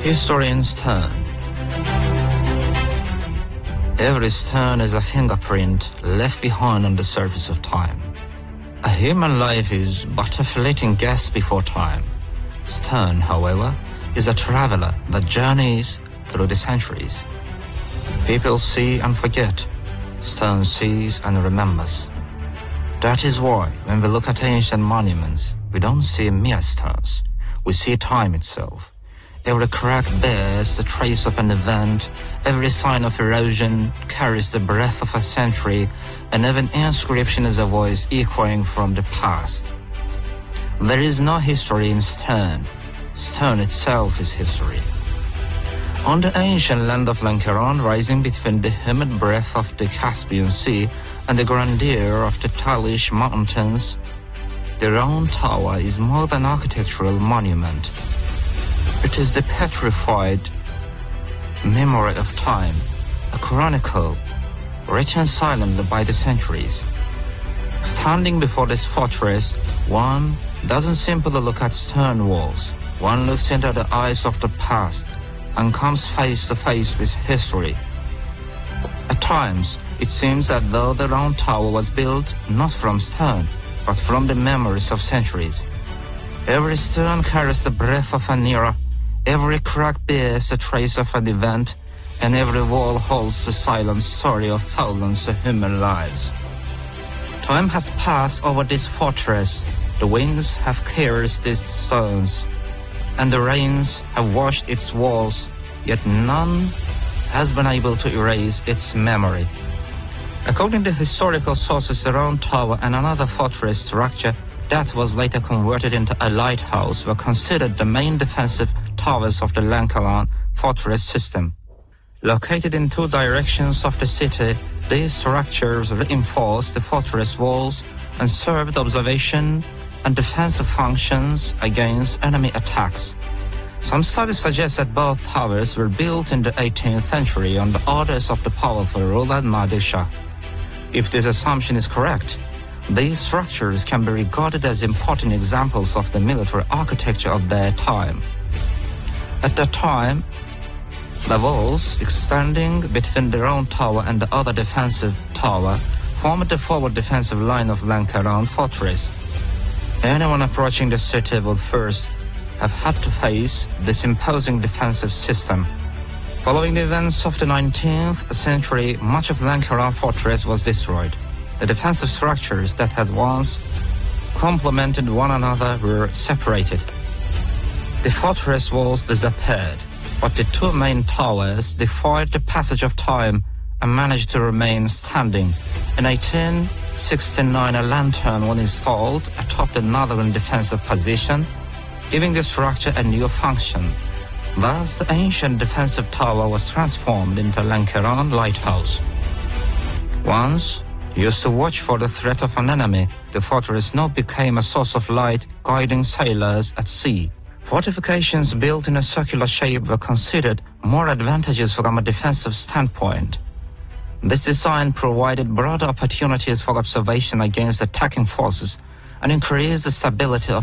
Historians turn. Every stone is a fingerprint left behind on the surface of time. A human life is but a fleeting guess before time. Stone, however, is a traveler that journeys through the centuries. People see and forget. Stone sees and remembers. That is why, when we look at ancient monuments, we don't see mere stones. We see time itself. Every crack bears the trace of an event, every sign of erosion carries the breath of a century, and every inscription is a voice echoing from the past. There is no history in stone. Stone itself is history. On the ancient land of Lankaran, rising between the humid breath of the Caspian Sea and the grandeur of the Talysh Mountains, the Round Tower is more than an architectural monument. It is the petrified memory of time, a chronicle written silently by the centuries. Standing before this fortress, one doesn't simply look at stone walls. One looks into the eyes of the past and comes face to face with history. At times, it seems as though the Round Tower was built not from stone, but from the memories of centuries. Every stone carries the breath of an era. Every crack bears a trace of an event, and every wall holds the silent story of thousands of human lives. Time has passed over this fortress, the winds have caressed its stones, and the rains have washed its walls, yet none has been able to erase its memory. According to historical sources, the Round Tower and another fortress structure that was later converted into a lighthouse were considered the main defensive towers of the Lankaran fortress system. Located in two directions of the city, these structures reinforced the fortress walls and served observation and defensive functions against enemy attacks. Some studies suggest that both towers were built in the 18th century on the orders of the powerful ruler Nadir Shah. If this assumption is correct, these structures can be regarded as important examples of the military architecture of their time. At that time, the walls extending between the Round Tower and the other defensive tower formed the forward defensive line of Lankaran fortress. Anyone approaching the city would first have had to face this imposing defensive system. Following the events of the 19th century, much of Lankaran fortress was destroyed. The defensive structures that had once complemented one another were separated. The fortress walls disappeared, but the two main towers defied the passage of time and managed to remain standing. In 1869, a lantern was installed atop the northern defensive position, giving the structure a new function. Thus, the ancient defensive tower was transformed into Lankaran lighthouse. Once used to watch for the threat of an enemy, the fortress now became a source of light guiding sailors at sea. Fortifications built in a circular shape were considered more advantageous from a defensive standpoint. This design provided broad opportunities for observation against attacking forces and increased the stability of